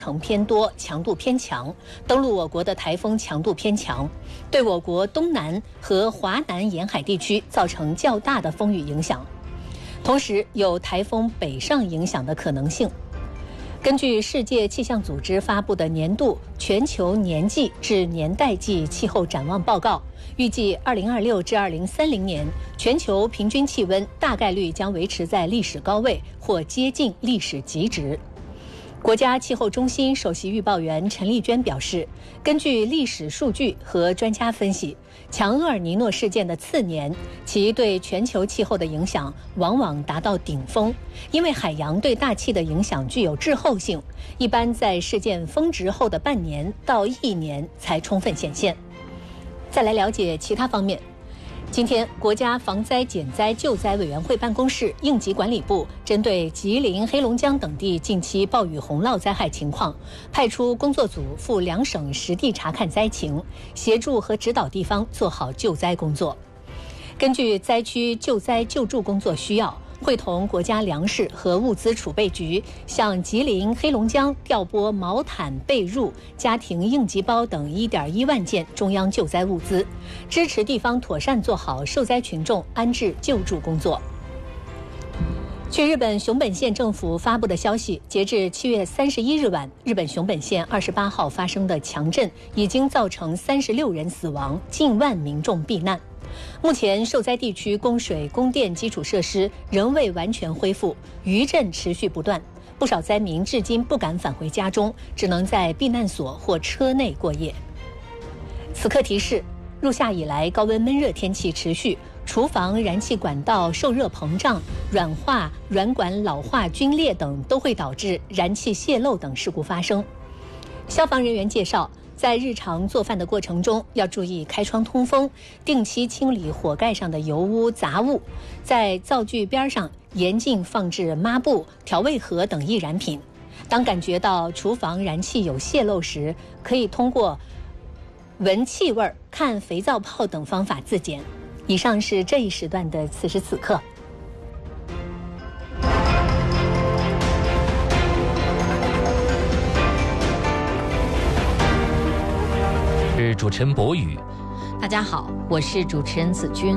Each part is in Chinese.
程偏多，强度偏强。登陆我国的台风强度偏强，对我国东南和华南沿海地区造成较大的风雨影响，同时有台风北上影响的可能性。根据世界气象组织发布的年度全球年纪至年代际气候展望报告，预计2026至2030年，全球平均气温大概率将维持在历史高位或接近历史极值。国家气候中心首席预报员陈丽娟表示，根据历史数据和专家分析，强厄尔尼诺事件的次年，其对全球气候的影响往往达到顶峰，因为海洋对大气的影响具有滞后性，一般在事件峰值后的半年到1年才充分显现。再来了解其他方面。今天，国家防灾减灾救灾委员会办公室、应急管理部针对吉林、黑龙江等地近期暴雨洪涝灾害情况，派出工作组赴2省实地查看灾情，协助和指导地方做好救灾工作。根据灾区救灾救助工作需要，会同国家粮食和物资储备局向吉林、黑龙江调拨毛毯、被褥、家庭应急包等1.1万件中央救灾物资，支持地方妥善做好受灾群众安置救助工作。据日本熊本县政府发布的消息，截至7月31日晚，日本熊本县28号发生的强震已经造成36人死亡，近万民众避难。目前受灾地区供水、供电基础设施仍未完全恢复，余震持续不断，不少灾民至今不敢返回家中，只能在避难所或车内过夜。此刻提示，入夏以来高温闷热天气持续，厨房燃气管道受热膨胀、软化、软管老化、龟裂等都会导致燃气泄漏等事故发生。消防人员介绍，在日常做饭的过程中，要注意开窗通风，定期清理火盖上的油污杂物，在灶具边上严禁放置抹布、调味盒等易燃品。当感觉到厨房燃气有泄漏时，可以通过闻气味、看肥皂泡等方法自检。以上是这一时段的此时此刻。 是主持人博宇。 大家好，我是主持人子君。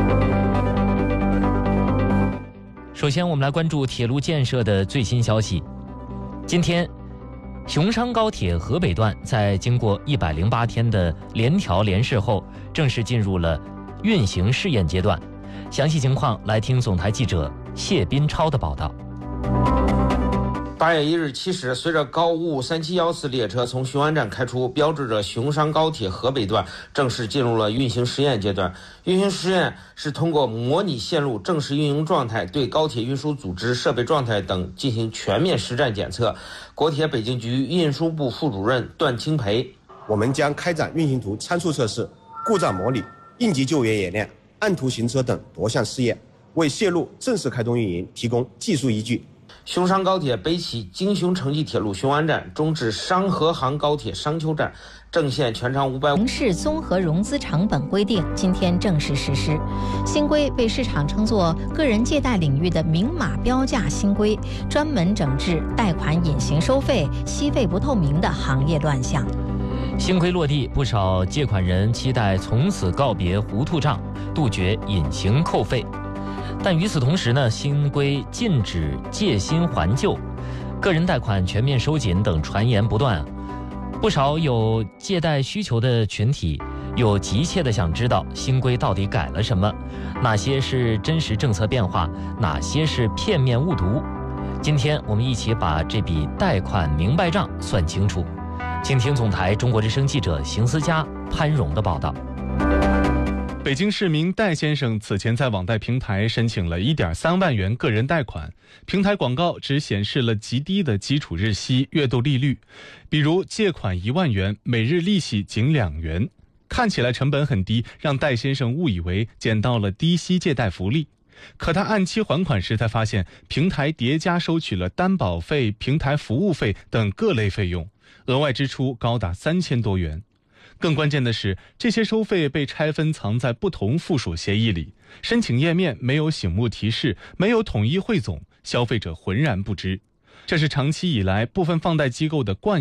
首先我们来关注铁路建设的最新消息。今天熊商高铁河北段在经过108天的联调联试后，正式进入了运行试验阶段。详细情况来听总台记者谢斌超的报道。 8月1日7时，随着高雾3714次列车从雄安站开出，标志着熊商高铁河北段正式进入了运行实验阶段。运行实验是通过模拟线路正式运营状态，对高铁运输组织、设备状态等进行全面实战检测。国铁北京局运输部副主任段清培： 我们将开展运行图参数测试、故障模拟、应急救援演练、按图行车等多项试验，为线路正式开通运营提供技术依据。 熊商高铁北起京雄城际铁路雄安站，中至商河杭高铁商丘站，正线全长550。 城市综合融资成本规定今天正式实施。新规被市场称作个人借贷领域的明码标价新规，专门整治贷款隐形收费、息费不透明的行业乱象。 新规落地，不少借款人期待从此告别糊涂账，杜绝隐形扣费。但与此同时呢，新规禁止借新还旧，个人贷款全面收紧等传言不断。不少有借贷需求的群体有急切的想知道新规到底改了什么，哪些是真实政策变化，哪些是片面误读。今天我们一起把这笔贷款明白账算清楚。请听总台中国之声记者邢思佳、潘荣的报道。 北京市民戴先生此前在网贷平台申请了1.3万元个人贷款，平台广告只显示了极低的基础日息、月度利率，比如借款1万元，每日利息仅2元，看起来成本很低，让戴先生误以为捡到了低息借贷福利。可他按期还款时才发现，平台叠加收取了担保费、平台服务费等各类费用，额外支出高达3000多元。更关键的是，这些收费被拆分藏在不同附属协议里，申请页面没有醒目提示，没有统一汇总，消费者浑然不知。这是长期以来部分放贷机构的惯